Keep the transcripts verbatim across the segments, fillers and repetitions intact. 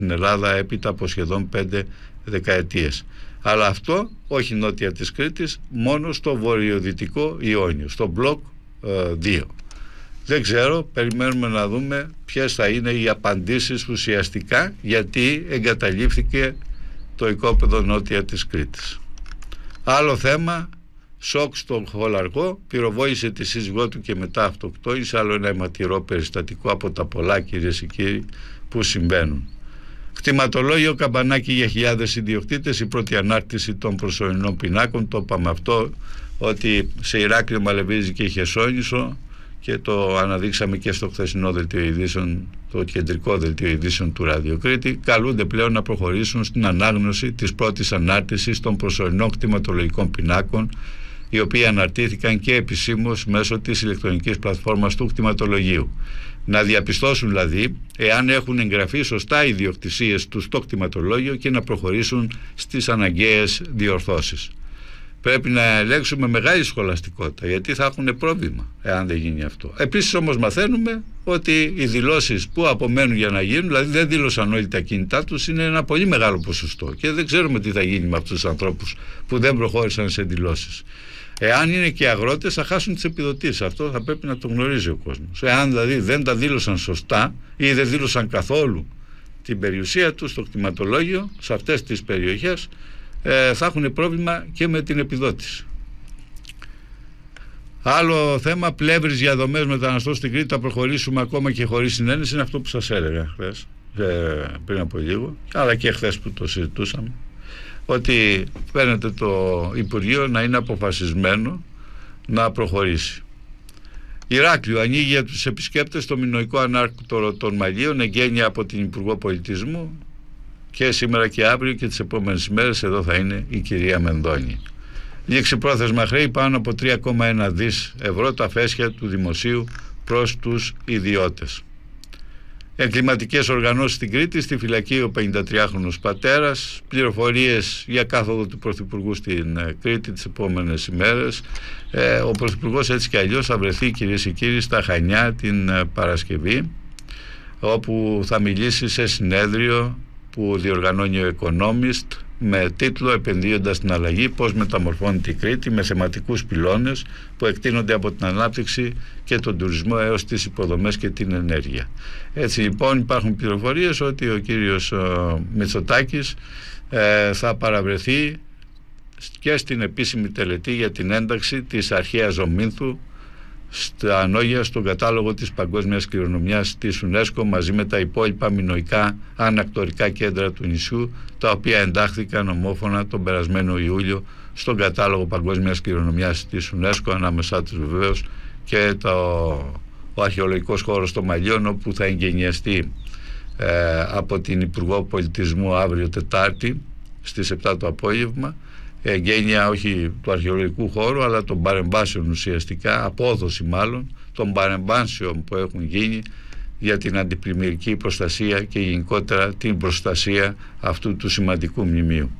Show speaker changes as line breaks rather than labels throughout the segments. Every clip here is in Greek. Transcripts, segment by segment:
στην Ελλάδα έπειτα από σχεδόν πέντε δεκαετίες. Αλλά αυτό όχι νότια της Κρήτης, μόνο στο βορειοδυτικό Ιόνιο, στο μπλοκ ε, δύο. Δεν ξέρω, περιμένουμε να δούμε ποιες θα είναι οι απαντήσεις ουσιαστικά γιατί εγκαταλείφθηκε το οικόπεδο νότια της Κρήτης. Άλλο θέμα, σοκ στον Χολαργό, πυροβόλησε τη σύζυγό του και μετά αυτοκτόνησε, άλλο ένα αιματηρό περιστατικό από τα πολλά, κυρίες και κύριοι, που συμβαίνουν. Κτηματολόγιο Καμπανάκι για χιλιάδες ιδιοκτήτες, η πρώτη ανάρτηση των προσωρινών πινάκων, το είπαμε αυτό, ότι σε Ηράκλειο, Μαλεβίζη και Χερσόνησο, και το αναδείξαμε και στο χθεσινό δελτίο ειδήσεων, το κεντρικό δελτίο ειδήσεων του Ραδιοκρίτη, καλούνται πλέον να προχωρήσουν στην ανάγνωση της πρώτης ανάρτησης των προσωρινών κτηματολογικών πινάκων, οι οποίοι αναρτήθηκαν και επισήμως μέσω της ηλεκτρονικής πλατφόρμας του κτηματολογίου. Να διαπιστώσουν δηλαδή εάν έχουν εγγραφεί σωστά οι ιδιοκτησίες του στο κτηματολόγιο και να προχωρήσουν στις αναγκαίες διορθώσεις. Πρέπει να ελέγξουμε μεγάλη σχολαστικότητα, γιατί θα έχουν πρόβλημα εάν δεν γίνει αυτό. Επίσης όμως μαθαίνουμε ότι οι δηλώσεις που απομένουν για να γίνουν, δηλαδή δεν δήλωσαν όλοι τα κινητά τους, είναι ένα πολύ μεγάλο ποσοστό και δεν ξέρουμε τι θα γίνει με αυτούς τους ανθρώπους που δεν προχώρησαν σε δηλώσεις. Εάν είναι και αγρότες θα χάσουν τις επιδοτήσεις. Αυτό θα πρέπει να το γνωρίζει ο κόσμος. Εάν δηλαδή δεν τα δήλωσαν σωστά ή δεν δήλωσαν καθόλου την περιουσία τους στο κτηματολόγιο σε αυτές τις περιοχές, ε, θα έχουν πρόβλημα και με την επιδότηση. Άλλο θέμα, πλεύρης για δομές μεταναστών στην Κρήτη. Θα προχωρήσουμε ακόμα και χωρίς συνένεση. Είναι αυτό που σας έλεγα χθες, ε, πριν από λίγο, αλλά και χθες που το συζητούσαμε, ότι φαίνεται το Υπουργείο να είναι αποφασισμένο να προχωρήσει. Ηράκλειο ανοίγει για τους επισκέπτες το μινοϊκό ανάρκτορο των Μαλίων, εγγένεια από την Υπουργό Πολιτισμού, και σήμερα και αύριο και τις επόμενες ημέρες εδώ θα είναι η κυρία Μενδώνη. Λήξη πρόθεσμα χρέη πάνω από τρία κόμμα ένα δις ευρώ τα φέσια του δημοσίου προς τους ιδιώτες. Εγκληματικές οργανώσεις στην Κρήτη, στη φυλακή ο πενηντατριάχρονος πατέρας, πληροφορίες για κάθοδο του Πρωθυπουργού στην Κρήτη τις επόμενες ημέρες. Ε, ο Πρωθυπουργός έτσι κι αλλιώς θα βρεθεί, κυρίες και κύριοι, στα Χανιά την Παρασκευή, όπου θα μιλήσει σε συνέδριο που διοργανώνει ο Economist με τίτλο «Επενδύοντας την αλλαγή, πώς μεταμορφώνει η Κρήτη», με θεματικούς πυλώνες που εκτείνονται από την ανάπτυξη και τον τουρισμό έως τις υποδομές και την ενέργεια. Έτσι λοιπόν υπάρχουν πληροφορίες ότι ο κύριος ο, Μητσοτάκης ε, θα παραβρεθεί και στην επίσημη τελετή για την ένταξη της αρχαίας Ζωμήνθου στα Ανόγια στον κατάλογο της Παγκόσμιας Κληρονομιάς της UNESCO, μαζί με τα υπόλοιπα μινοϊκά ανακτορικά κέντρα του νησιού, τα οποία εντάχθηκαν ομόφωνα τον περασμένο Ιούλιο στον κατάλογο Παγκόσμιας Κληρονομιάς της UNESCO, ανάμεσά τους βεβαίως και το, ο αρχαιολογικός χώρος των Μαλιών, όπου θα εγγενιαστεί ε, από την Υπουργό Πολιτισμού αύριο Τετάρτη στις επτά το απόγευμα, εγγένεια όχι του αρχαιολογικού χώρου αλλά των παρεμβάσεων, ουσιαστικά απόδοση μάλλον των παρεμβάσεων που έχουν γίνει για την αντιπλημμυρική προστασία και γενικότερα την προστασία αυτού του σημαντικού μνημείου.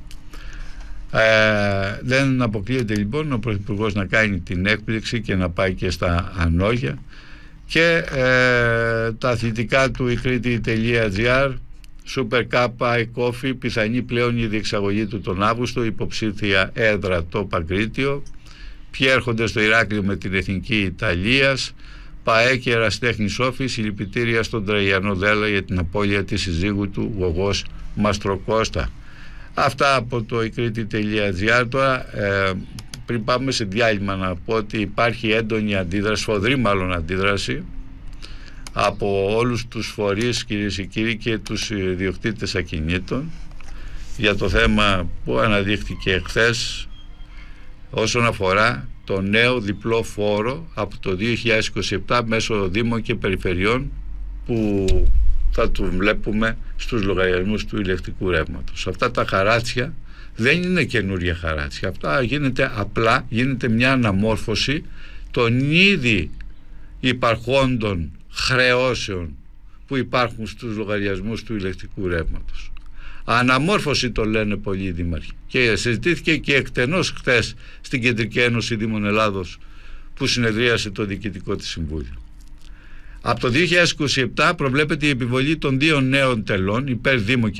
Ε, δεν αποκλείεται λοιπόν ο Πρωθυπουργός να κάνει την έκπληξη και να πάει και στα Ανόγια. Και ε, τα αθλητικά του η Κρήτη.gr, Super Cup iCoffee, πιθανή πλέον η διεξαγωγή του τον Αύγουστο, υποψήφια έδρα το Παγκρίτιο. Ποιοι έρχονται στο Ηράκλειο με την Εθνική Ιταλίας. ΠΑΕ και Ερασιτέχνης Όφη, συλληπιτήρια στον Τραγιανό Δέλα για την απώλεια της συζύγου του Γογός Μαστροκώστα. Αυτά από το iCriti.gr. Τώρα ε, πριν πάμε σε διάλειμμα να πω ότι υπάρχει έντονη αντίδραση, σφοδρή μάλλον αντίδραση, από όλους τους φορείς, κυρίες και κύριοι, και τους ιδιοκτήτες ακινήτων για το θέμα που αναδείχθηκε χθες όσον αφορά το νέο διπλό φόρο από το δύο χιλιάδες είκοσι επτά μέσω δήμων και περιφερειών που θα του βλέπουμε στους λογαριασμούς του ηλεκτρικού ρεύματος. Αυτά τα χαράτσια δεν είναι καινούρια χαράτσια. Αυτά γίνεται απλά, γίνεται μια αναμόρφωση των ήδη υπαρχόντων χρεώσεων που υπάρχουν στους λογαριασμούς του ηλεκτρικού ρεύματος. Αναμόρφωση το λένε πολλοί δήμαρχοι και συζητήθηκε και εκτενώς χθες στην Κεντρική Ένωση Δήμων Ελλάδος που συνεδρίασε το Διοικητικό της Συμβούλιο. Από το δύο χιλιάδες είκοσι επτά προβλέπεται η επιβολή των δύο νέων τελών υπέρ Δήμου και